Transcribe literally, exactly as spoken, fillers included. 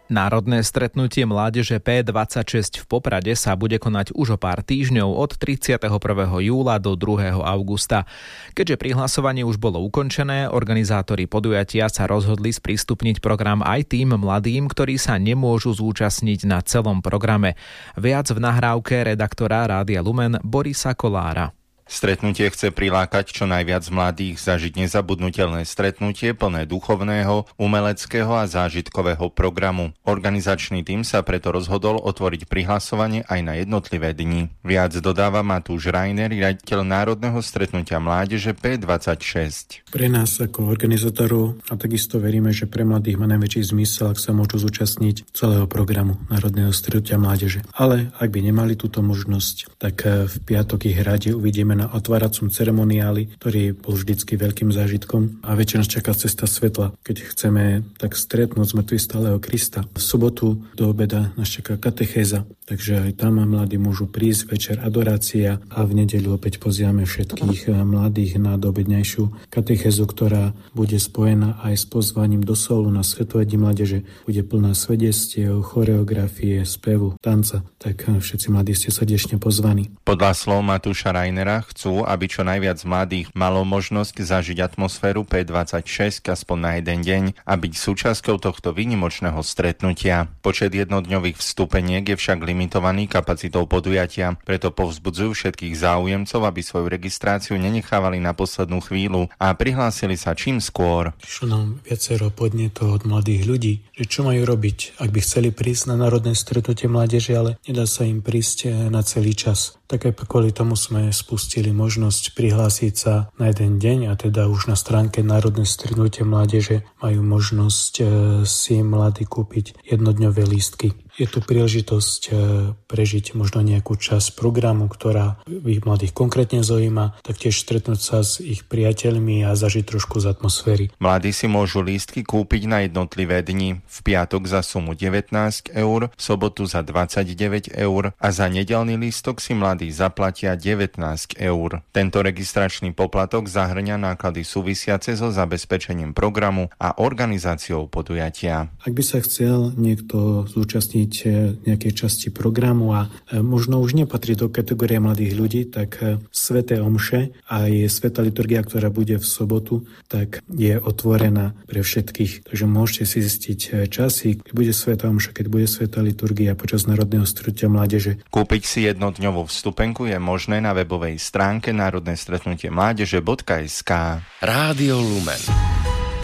Národné stretnutie mládeže pé dvadsaťšesť v Poprade sa bude konať už o pár týždňov od tridsiateho prvého júla do druhého augusta. Keďže prihlasovanie už bolo ukončené, organizátori podujatia sa rozhodli sprístupniť program aj tým mladým, ktorí sa nemôžu zúčastniť na celom programe. Viac v nahrávke redaktora Rádia Lumen Borisa Kolára. Stretnutie chce prilákať čo najviac mladých, zažiť nezabudnutelné stretnutie plné duchovného, umeleckého a zážitkového programu. Organizačný tím sa preto rozhodol otvoriť prihlasovanie aj na jednotlivé dni. Viac dodáva Matúš Rajner, riaditeľ Národného stretnutia mládeže pé dvadsaťšesť. Pre nás ako organizátorov a takisto veríme, že pre mladých má najväčší zmysel, ak sa môžu zúčastniť celého programu Národného stretnutia mládeže. Ale ak by nemali túto možnosť, tak v piatok ich rade uvidíme na otváracom ceremoniáli, ktorý bol vždycky veľkým zážitkom a večer nás čaká cesta svetla, keď chceme tak stretnúť z mŕtvych stáleho Krista. V sobotu do obeda nás čaká katechéza, takže aj tam mladí môžu prísť, večer adorácia a v nedeľu opäť pozývame všetkých mladých na doobedňajšiu katechézu, ktorá bude spojená aj s pozvaním do Soulu na Svetové dni mládeže. Bude plná svedectiev, choreografie, spevu, tanca, tak všetci mladí ste srdečne pozvaní. Podľa slov Matúša Rajnera chcú, aby čo najviac mladých malo možnosť zažiť atmosféru pé dvadsaťšesť aspoň na jeden deň a byť súčasťou tohto výnimočného stretnutia. Počet jednodňových vstupeniek je však limitovaný kapacitou podujatia, preto povzbudzujú všetkých záujemcov, aby svoju registráciu nenechávali na poslednú chvíľu a prihlásili sa čím skôr. Prišlo nám viacero podnetov od mladých ľudí, že čo majú robiť, ak by chceli prísť na Národné stretnutie mládeže, ale nedá sa im prísť na celý čas. Tak aj kvôli tomu sme spustili možnosť prihlásiť sa na jeden deň a teda už na stránke Národné stretnutie mládeže majú možnosť si mladí kúpiť jednodňové lístky. Je tu príležitosť prežiť možno nejakú časť programu, ktorá ich mladých konkrétne zaujíma, taktiež stretnúť sa s ich priateľmi a zažiť trošku z atmosféry. Mladí si môžu lístky kúpiť na jednotlivé dni. V piatok za sumu devätnásť eur, v sobotu za dvadsaťdeväť eur a za nedeľný lístok si mladí zaplatia devätnásť eur. Tento registračný poplatok zahŕňa náklady súvisiace so zabezpečením programu a organizáciou podujatia. Ak by sa chcel niekto zúčastniť nejakej časti programu a možno už nepatrí do kategórie mladých ľudí, tak sväté omše a je svätá liturgia, ktorá bude v sobotu, tak je otvorená pre všetkých. Takže môžete si zistiť časy, keď bude svätá omša, keď bude svätá liturgia počas Národného stretnutia mládeže. Kúpiť si jednodňovú vstupenku je možné na webovej stránke národné stretnutie mládeže bodka es ká. Rádio Lumen.